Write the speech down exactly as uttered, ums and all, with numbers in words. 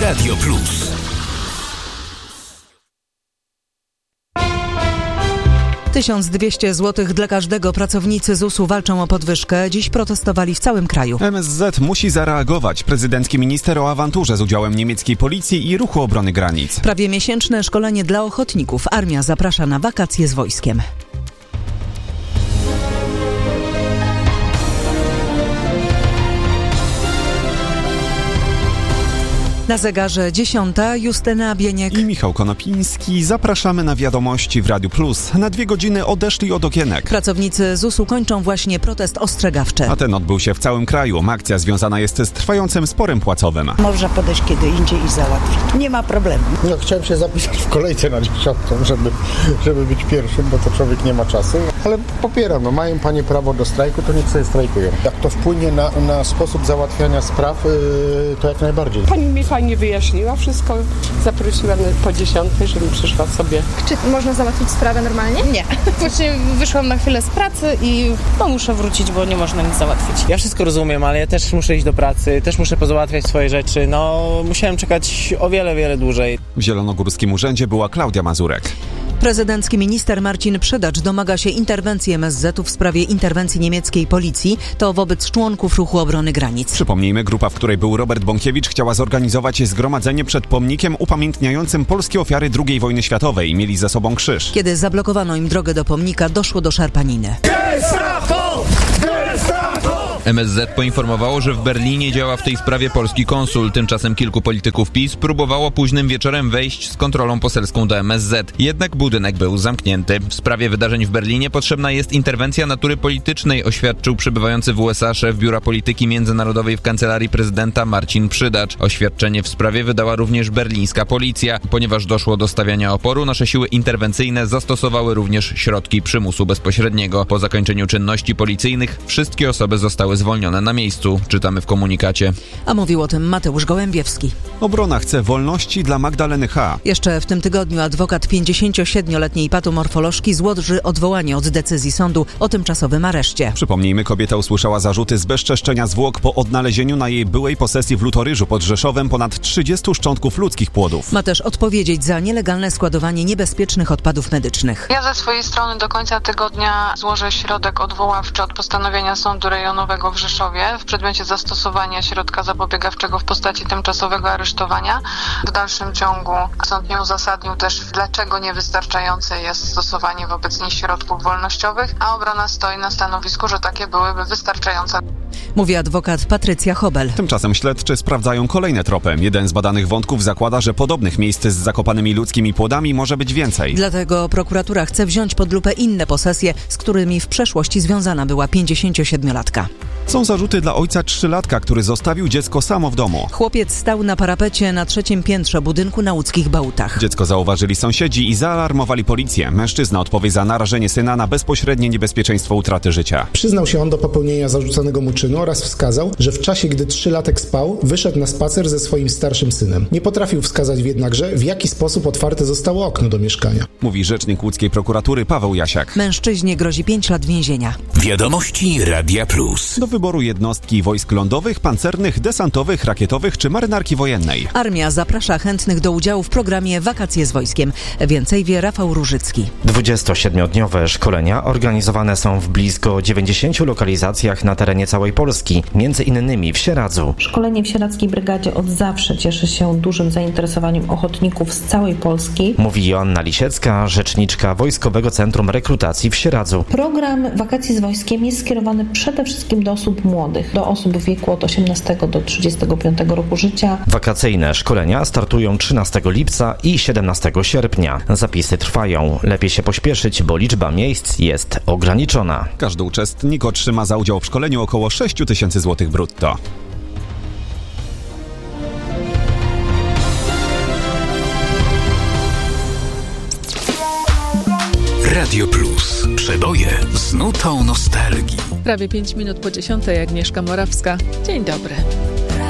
Radio Plus. tysiąc dwieście złotych dla każdego. Pracownicy zusu walczą o podwyżkę. Dziś protestowali w całym kraju. M S Z musi zareagować. Prezydencki minister o awanturze z udziałem niemieckiej policji i Ruchu Obrony Granic. Prawie miesięczne szkolenie dla ochotników. Armia zaprasza na wakacje z wojskiem. Na zegarze dziesiąta. Justyna Bieniek i Michał Konopiński. Zapraszamy na wiadomości w Radiu Plus. Na dwie godziny odeszli od okienek. Pracownicy zusu kończą właśnie protest ostrzegawczy. A ten odbył się w całym kraju. Akcja związana jest z trwającym sporem płacowym. Można podejść kiedy indziej i załatwić. Nie ma problemu. No, chciałem się zapisać w kolejce na dziesiątą, żeby, żeby być pierwszym, bo to człowiek nie ma czasu. Ale popieram, no mają panie prawo do strajku, to niech sobie strajkują. Jak to wpłynie na, na sposób załatwiania spraw, yy, to jak najbardziej. Pani mi fajnie wyjaśniła wszystko, zaprosiła mnie po dziesiątej, żebym przyszła sobie. Czy można załatwić sprawę normalnie? Nie. Właśnie wyszłam na chwilę z pracy i no, muszę wrócić, bo nie można nic załatwić. Ja wszystko rozumiem, ale ja też muszę iść do pracy, też muszę pozałatwiać swoje rzeczy. No, musiałem czekać o wiele, wiele dłużej. W Zielonogórskim Urzędzie była Klaudia Mazurek. Prezydencki minister Marcin Przydacz domaga się interwencji M S Z-u w sprawie interwencji niemieckiej policji. To wobec członków Ruchu Obrony Granic. Przypomnijmy, grupa, w której był Robert Bąkiewicz, chciała zorganizować zgromadzenie przed pomnikiem upamiętniającym polskie ofiary drugiej wojny światowej. Mieli ze sobą krzyż. Kiedy zablokowano im drogę do pomnika, doszło do szarpaniny. M S Z poinformowało, że w Berlinie działa w tej sprawie polski konsul. Tymczasem kilku polityków PiS próbowało późnym wieczorem wejść z kontrolą poselską do M S Z. Jednak budynek był zamknięty. W sprawie wydarzeń w Berlinie potrzebna jest interwencja natury politycznej, oświadczył przybywający w U S A szef Biura Polityki Międzynarodowej w Kancelarii Prezydenta Marcin Przydacz. Oświadczenie w sprawie wydała również berlińska policja. Ponieważ doszło do stawiania oporu, nasze siły interwencyjne zastosowały również środki przymusu bezpośredniego. Po zakończeniu czynności policyjnych wszystkie osoby zostały zwolnione na miejscu, czytamy w komunikacie. A mówił o tym Mateusz Gołębiewski. Obrona chce wolności dla Magdaleny H. Jeszcze w tym tygodniu adwokat pięćdziesięciosiedmioletniej patomorfolożki złoży odwołanie od decyzji sądu o tymczasowym areszcie. Przypomnijmy, kobieta usłyszała zarzuty zbezczeszczenia zwłok po odnalezieniu na jej byłej posesji w Lutoryżu pod Rzeszowem ponad trzydziestu szczątków ludzkich płodów. Ma też odpowiedzieć za nielegalne składowanie niebezpiecznych odpadów medycznych. Ja ze swojej strony do końca tygodnia złożę środek odwoławczy od postanowienia Sądu Rejonowego w Rzeszowie w przedmiocie zastosowania środka zapobiegawczego w postaci tymczasowego aresztowania. W dalszym ciągu sąd nie uzasadnił też, dlaczego niewystarczające jest stosowanie wobec nich środków wolnościowych, a obrona stoi na stanowisku, że takie byłyby wystarczające. Mówi adwokat Patrycja Hobel. Tymczasem śledczy sprawdzają kolejne tropy. Jeden z badanych wątków zakłada, że podobnych miejsc z zakopanymi ludzkimi płodami może być więcej. Dlatego prokuratura chce wziąć pod lupę inne posesje, z którymi w przeszłości związana była pięćdziesięciosiedmiolatka. Są zarzuty dla ojca trzylatka, który zostawił dziecko samo w domu. Chłopiec stał na parapecie na trzecim piętrze budynku na łódzkich Bałutach. Dziecko zauważyli sąsiedzi i zaalarmowali policję. Mężczyzna odpowie za narażenie syna na bezpośrednie niebezpieczeństwo utraty życia. Przyznał się on do popełnienia zarzucanego mu czynu oraz wskazał, że w czasie, gdy trzylatek spał, wyszedł na spacer ze swoim starszym synem. Nie potrafił wskazać jednakże, w jaki sposób otwarte zostało okno do mieszkania. Mówi rzecznik łódzkiej prokuratury Paweł Jasiak. Mężczyźnie grozi pięć lat więzienia. Wiadomości Radia Plus. Do wyboru jednostki wojsk lądowych, pancernych, desantowych, rakietowych czy marynarki wojennej. Armia zaprasza chętnych do udziału w programie Wakacje z wojskiem. Więcej wie Rafał Różycki. dwudziestosiedmiodniowe szkolenia organizowane są w blisko dziewięćdziesięciu lokalizacjach na terenie całej Polski, między innymi w Sieradzu. Szkolenie w Sieradzkiej Brygadzie od zawsze cieszy się dużym zainteresowaniem ochotników z całej Polski. Mówi Joanna Lisiecka, rzeczniczka Wojskowego Centrum Rekrutacji w Sieradzu. Program Wakacje z wojskiem jest skierowany przede wszystkim do osób młodych, do osób w wieku od osiemnastego do trzydziestego piątego roku życia. Wakacyjne szkolenia startują trzynastego lipca i siedemnastego sierpnia. Zapisy trwają. Lepiej się pośpieszyć, bo liczba miejsc jest ograniczona. Każdy uczestnik otrzyma za udział w szkoleniu około sześć tysięcy złotych brutto. Radio Plus. Przeboje z nutą nostalgii. Prawie pięć minut po dziesiątej, Agnieszka Morawska. Dzień dobry.